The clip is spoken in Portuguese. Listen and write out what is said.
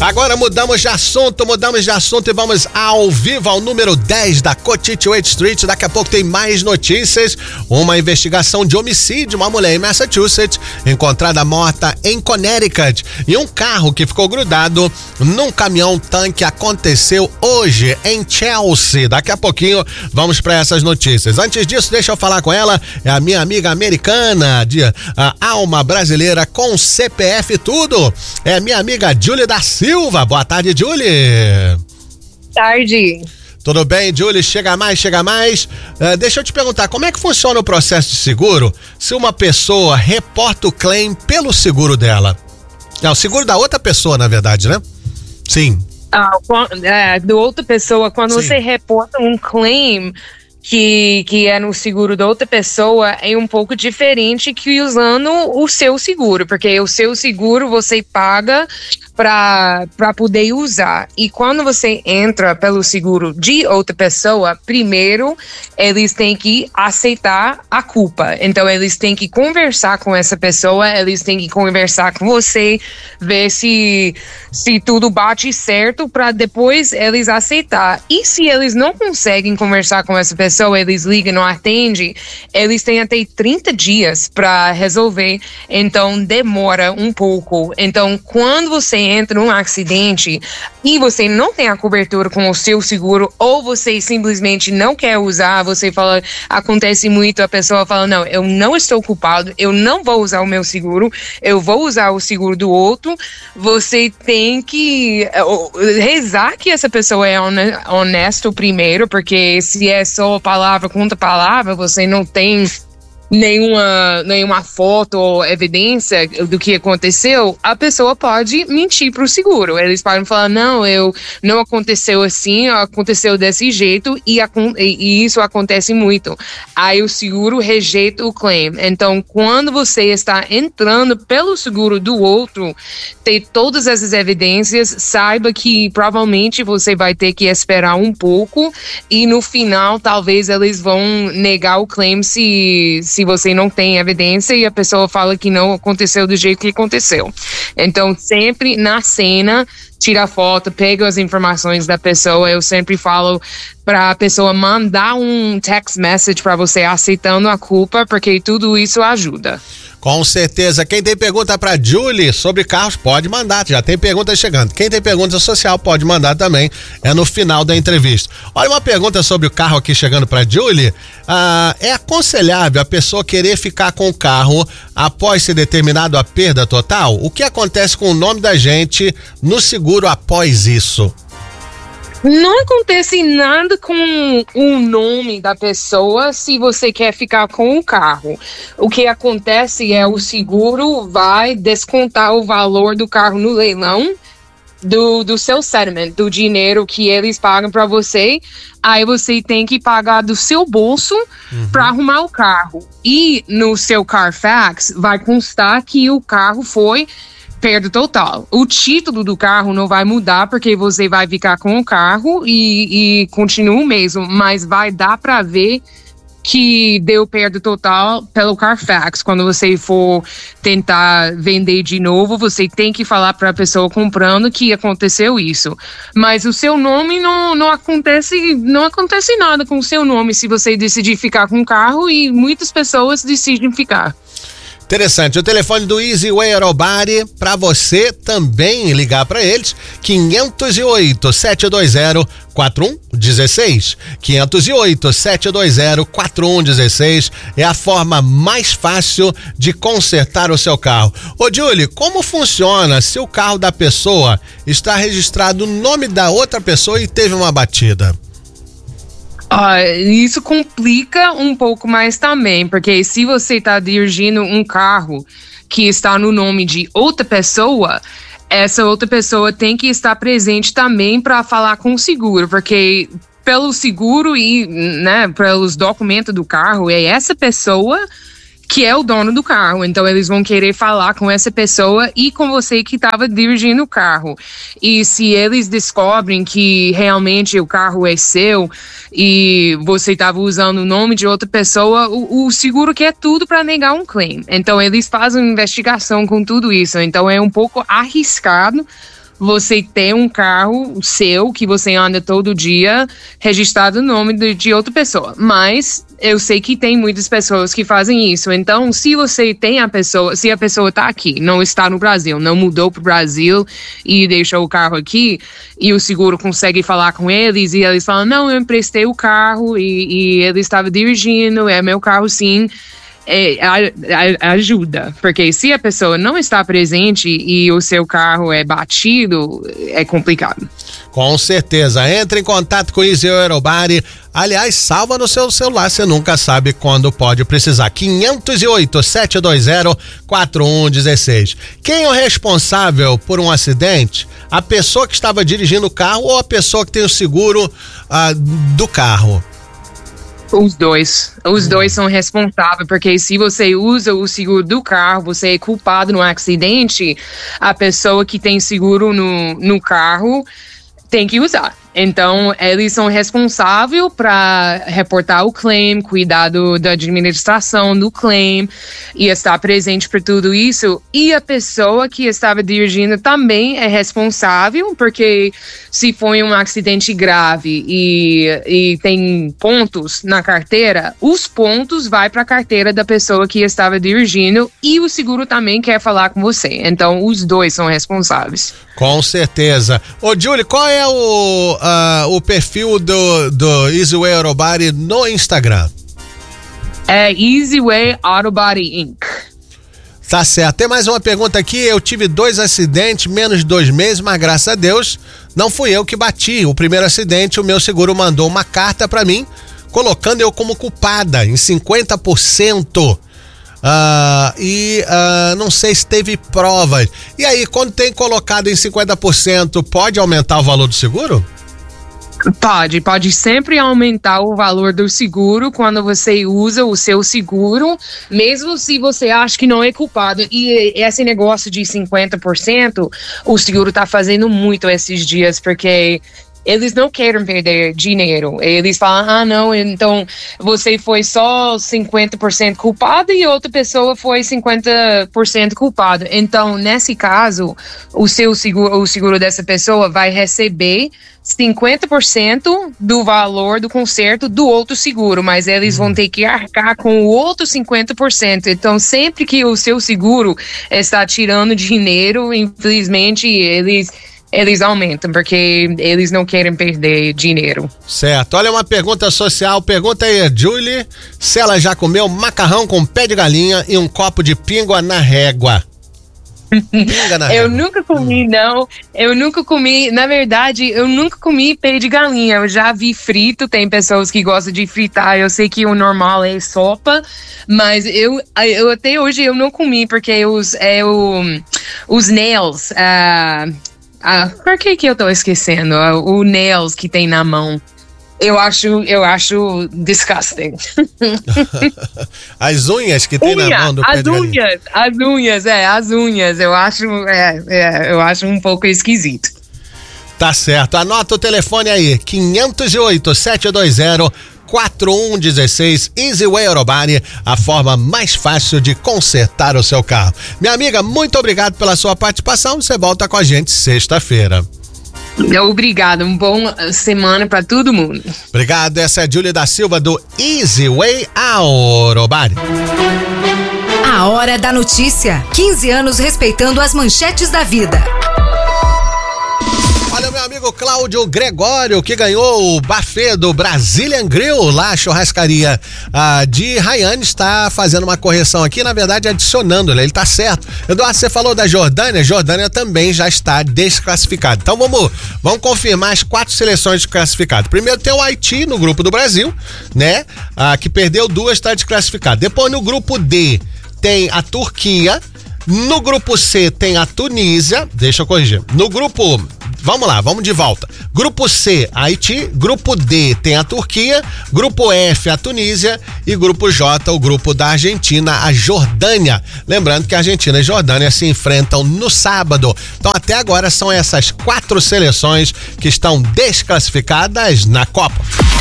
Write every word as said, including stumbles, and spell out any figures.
Agora mudamos de assunto, mudamos de assunto e vamos ao vivo ao número dez da Cochituate Street. Daqui a pouco tem mais notícias. Uma investigação de homicídio, uma mulher em Massachusetts encontrada morta em Connecticut. E um carro que ficou grudado num caminhão-tanque aconteceu hoje em Chelsea. Daqui a pouquinho vamos para essas notícias. Antes disso, deixa eu falar com ela, é a minha amiga americana, de a alma brasileira com C P F e tudo. É minha amiga Julie da Silva. Boa tarde, Julie. Tarde. Tudo bem, Julie? Chega mais, chega mais. Uh, deixa eu te perguntar, como é que funciona o processo de seguro se uma pessoa reporta o claim pelo seguro dela? É o seguro da outra pessoa, na verdade, né? Sim. Ah, é, da outra pessoa, quando Sim. você reporta um claim que, que é no seguro da outra pessoa, é um pouco diferente que usando o seu seguro, porque o seu seguro você paga para poder usar. E quando você entra pelo seguro de outra pessoa, primeiro eles têm que aceitar a culpa. Então eles têm que conversar com essa pessoa, eles têm que conversar com você, ver se, se tudo bate certo para depois eles aceitar. E se eles não conseguem conversar com essa pessoa, eles ligam, não atendem, eles têm até trinta dias para resolver. Então demora um pouco. Então quando você entra num acidente e você não tem a cobertura com o seu seguro ou você simplesmente não quer usar, você fala, acontece muito, a pessoa fala, não, eu não estou culpado, eu não vou usar o meu seguro, eu vou usar o seguro do outro, você tem que rezar que essa pessoa é honesto primeiro, porque se é só palavra contra palavra, você não tem nenhuma, nenhuma foto ou evidência do que aconteceu, a pessoa pode mentir pro seguro. Eles podem falar, não, eu não aconteceu assim, aconteceu desse jeito e, e isso acontece muito. Aí o seguro rejeita o claim. Então, quando você está entrando pelo seguro do outro, ter todas essas evidências, saiba que provavelmente você vai ter que esperar um pouco e no final, talvez eles vão negar o claim se se você não tem evidência e a pessoa fala que não aconteceu do jeito que aconteceu. Então, sempre na cena, tira foto, pega as informações da pessoa. Eu sempre falo para a pessoa mandar um text message para você aceitando a culpa, porque tudo isso ajuda. Com certeza. Quem tem pergunta para Julie sobre carros pode mandar, já tem pergunta chegando. Quem tem pergunta social pode mandar também, é no final da entrevista. Olha, uma pergunta sobre o carro aqui chegando para Julie. Ah, é aconselhável a pessoa querer ficar com o carro após ser determinado a perda total? O que acontece com o nome da gente no seguro após isso? Não acontece nada com o nome da pessoa se você quer ficar com o carro. O que acontece é o seguro vai descontar o valor do carro no leilão do, do seu settlement, do dinheiro que eles pagam para você. Aí você tem que pagar do seu bolso uhum. para arrumar o carro. E no seu Carfax vai constar que o carro foi perda total. O título do carro não vai mudar porque você vai ficar com o carro e, e continua o mesmo, mas vai dar para ver que deu perda total pelo Carfax. Quando você for tentar vender de novo, você tem que falar para a pessoa comprando que aconteceu isso. Mas o seu nome não, não acontece, não acontece nada com o seu nome se você decidir ficar com o carro, e muitas pessoas decidem ficar. Interessante. O telefone do Easy Way Auto Body para você também ligar para eles, quinhentos e oito, sete dois zero, quatro um um seis. quinhentos e oito, sete dois zero, quatro um um seis é a forma mais fácil de consertar o seu carro. Ô, Julie, como funciona se o carro da pessoa está registrado no nome da outra pessoa e teve uma batida? Uh, isso complica um pouco mais também, porque se você está dirigindo um carro que está no nome de outra pessoa, essa outra pessoa tem que estar presente também para falar com o seguro, porque pelo seguro e, né, pelos documentos do carro, é essa pessoa que é o dono do carro. Então eles vão querer falar com essa pessoa e com você que estava dirigindo o carro. E se eles descobrem que realmente o carro é seu e você estava usando o nome de outra pessoa, o, o seguro quer tudo para negar um claim. Então eles fazem uma investigação com tudo isso. Então é um pouco arriscado, você ter um carro seu que você anda todo dia registrado no nome de, de outra pessoa. Mas eu sei que tem muitas pessoas que fazem isso. Então, se você tem a pessoa, se a pessoa está aqui, não está no Brasil, não mudou para o Brasil e deixou o carro aqui, e o seguro consegue falar com eles, e eles falam, não, eu emprestei o carro e, e ele estava dirigindo, é meu carro sim. É, a, a, ajuda, porque se a pessoa não está presente e o seu carro é batido, é complicado. Com certeza, entre em contato com o Easy Eurobody. Aliás, salva no seu celular, você nunca sabe quando pode precisar. quinhentos e oito, sete dois zero, quatro um um seis. Quem é o responsável por um acidente? A pessoa que estava dirigindo o carro ou a pessoa que tem o seguro ah, do carro? Os dois. Os dois são responsáveis, porque se você usa o seguro do carro, você é culpado no acidente, a pessoa que tem seguro no, no carro tem que usar. Então, eles são responsáveis para reportar o claim, cuidar do, da administração do claim e estar presente por tudo isso. E a pessoa que estava dirigindo também é responsável, porque se foi um acidente grave e, e tem pontos na carteira, os pontos vai para a carteira da pessoa que estava dirigindo e o seguro também quer falar com você. Então, os dois são responsáveis. Com certeza. Ô, Julie, qual é o... Uh, o perfil do, do Easyway Autobody no Instagram? É Easyway Autobody Incorporated. Tá certo. Tem mais uma pergunta aqui. Eu tive dois acidentes, menos de dois meses, mas graças a Deus não fui eu que bati. O primeiro acidente, o meu seguro mandou uma carta pra mim, colocando eu como culpada em cinquenta por cento. Uh, e uh, não sei se teve provas. E aí, quando tem colocado em cinquenta por cento, pode aumentar o valor do seguro? Pode, pode sempre aumentar o valor do seguro quando você usa o seu seguro, mesmo se você acha que não é culpado. E esse negócio de cinquenta por cento, o seguro tá fazendo muito esses dias, porque eles não querem perder dinheiro. Eles falam, ah, não, então você foi só cinquenta por cento culpado e outra pessoa foi cinquenta por cento culpado. Então, nesse caso, o seu seguro, o seguro dessa pessoa vai receber cinquenta por cento do valor do conserto do outro seguro, mas eles vão ter que arcar com o outro cinquenta por cento. Então, sempre que o seu seguro está tirando dinheiro, infelizmente, eles... eles aumentam, porque eles não querem perder dinheiro. Certo. Olha uma pergunta social. Pergunta aí a Julie se ela já comeu macarrão com pé de galinha e um copo de pingua na régua. Pinga na eu régua. nunca comi, não. Eu nunca comi. Na verdade, eu nunca comi pé de galinha. Eu já vi frito. Tem pessoas que gostam de fritar. Eu sei que o normal é sopa, mas eu, eu até hoje eu não comi, porque os, é, o, os nails... Uh, Ah, por que que eu tô esquecendo? O nails que tem na mão. Eu acho, eu acho disgusting. As unhas que tem Unha, na mão do pé as de galinha. unhas, as unhas, é, as unhas. Eu acho, é, é, eu acho um pouco esquisito. Tá certo. Anota o telefone aí, quinhentos e oito, sete dois zero, quatro um um seis, Easyway Autobody, a forma mais fácil de consertar o seu carro. Minha amiga, muito obrigado pela sua participação. Você volta com a gente sexta-feira. Obrigada, um bom semana para todo mundo. Obrigado, essa é a Júlia da Silva do Easyway Autobody. A Hora da Notícia, quinze anos respeitando as manchetes da vida. Olha, meu amigo Cláudio Gregório, que ganhou o buffet do Brazilian Grill, lá a churrascaria ah, de Rayane, está fazendo uma correção aqui, na verdade adicionando, né? Ele tá certo. Eduardo, você falou da Jordânia, Jordânia também já está desclassificada. Então vamos, vamos confirmar as quatro seleções desclassificadas. Primeiro tem o Haiti no grupo do Brasil, né? Ah, que perdeu duas, está desclassificado. Depois no grupo D tem a Turquia. No grupo C tem a Tunísia, deixa eu corrigir. No grupo, vamos lá, vamos de volta. Grupo C, Haiti. Grupo D tem a Turquia. Grupo F, a Tunísia. E grupo J, o grupo da Argentina, a Jordânia. Lembrando que a Argentina e a Jordânia se enfrentam no sábado. Então até agora são essas quatro seleções que estão desclassificadas na Copa.